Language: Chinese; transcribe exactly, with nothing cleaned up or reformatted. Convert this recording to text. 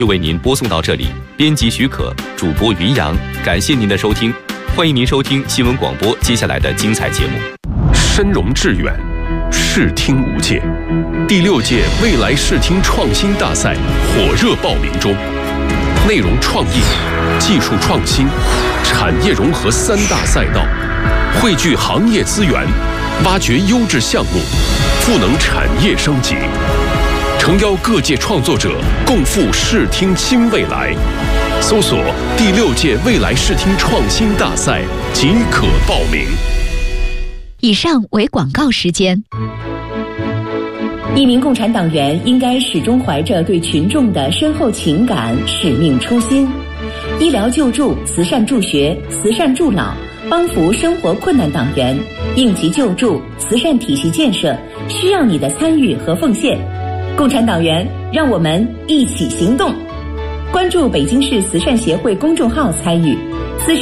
就为您播送到这里。编辑许可，主播云阳，感谢您的收听，欢迎您收听新闻广播接下来的精彩节目。 深融致远，视听无界。第六届未来视听创新大赛火热报名中，内容创意、技术创新、产业融合三大赛道，汇聚行业资源，挖掘优质项目，赋能产业升级。诚邀各界创作者共赴视听新未来，搜索第六届未来视听创新大赛即可报名。 以上为广告时间。 一名共产党员应该始终怀着对群众的深厚情感、使命初心。医疗救助、慈善助学、慈善助老，帮扶生活困难党员，应急救助、慈善体系建设，需要你的参与和奉献。共产党员，让我们一起行动！关注北京市慈善协会公众号参与。